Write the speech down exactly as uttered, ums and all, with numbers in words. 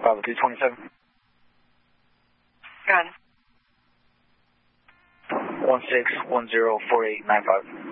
Bravo two twenty-seven. Got it. one six one zero four eight nine five.